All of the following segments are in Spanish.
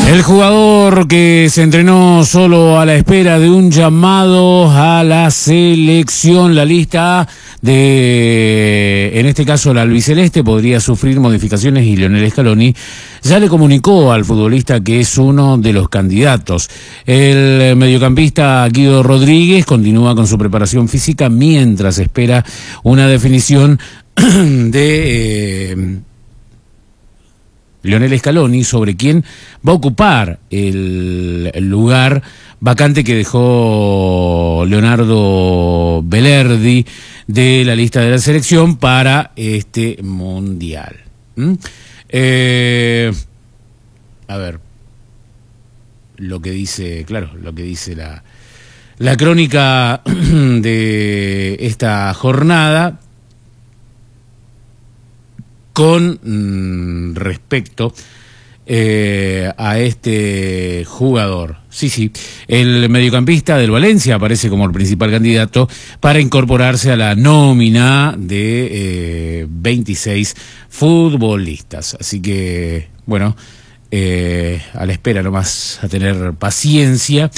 El jugador que se entrenó solo a la espera de un llamado a la selección, la lista en este caso la albiceleste, podría sufrir modificaciones y Lionel Scaloni ya le comunicó al futbolista que es uno de los candidatos. El mediocampista Guido Rodríguez continúa con su preparación física mientras espera una definición de Lionel Scaloni sobre quién va a ocupar el lugar vacante que dejó Leonardo Belerdi de la lista de la selección para este mundial. A ver, lo que dice, claro, lo que dice la crónica de esta jornada con respecto a este jugador. Sí, el mediocampista del Valencia aparece como el principal candidato para incorporarse a la nómina de 26 futbolistas. Así que, bueno, a la espera nomás, a tener paciencia.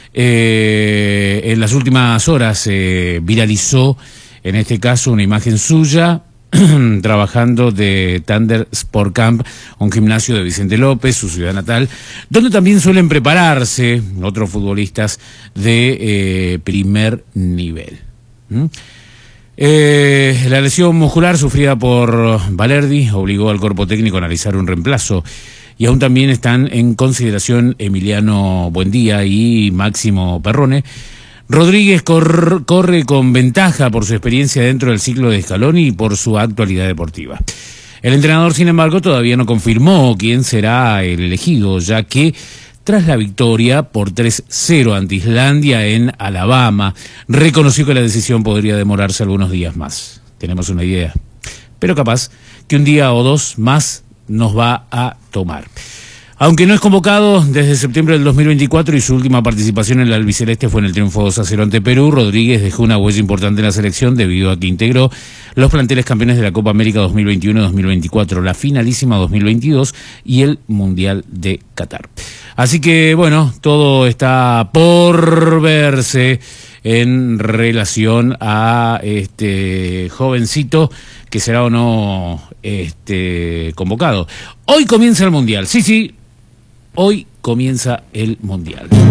En las últimas horas se viralizó, en este caso, una imagen suya trabajando de Thunder Sport Camp, un gimnasio de Vicente López, su ciudad natal, donde también suelen prepararse otros futbolistas de primer nivel. La lesión muscular sufrida por Belerdi obligó al cuerpo técnico a analizar un reemplazo, y aún también están en consideración Emiliano Buendía y Máximo Perrone. Rodríguez corre con ventaja por su experiencia dentro del ciclo de Scaloni y por su actualidad deportiva. El entrenador, sin embargo, todavía no confirmó quién será el elegido, ya que tras la victoria por 3-0 ante Islandia en Alabama, reconoció que la decisión podría demorarse algunos días más. Tenemos una idea, pero capaz que un día o dos más nos va a tomar. Aunque no es convocado desde septiembre del 2024 y su última participación en la albiceleste fue en el triunfo 2-0 ante Perú, Rodríguez dejó una huella importante en la selección debido a que integró los planteles campeones de la Copa América 2021 y 2024, la finalísima 2022 y el Mundial de Qatar. Así que, bueno, todo está por verse en relación a este jovencito que será o no convocado. Hoy comienza el Mundial, sí, hoy comienza el Mundial.